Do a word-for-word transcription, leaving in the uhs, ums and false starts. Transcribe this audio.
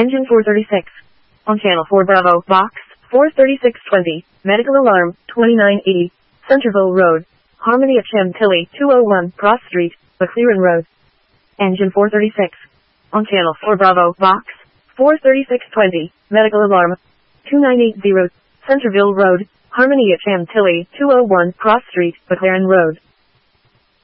Engine four thirty-six. On channel four Bravo, box, four thirty-six twenty, medical alarm, twenty-nine eighty, Centerville Road, Harmony at Chantilly, two oh one, Cross Street, McLaren Road. Engine four thirty-six. On channel four Bravo, box, four thirty-six twenty, medical alarm, twenty-nine eighty, Centerville Road, Harmony at Chantilly, two oh one, Cross Street, McLaren Road.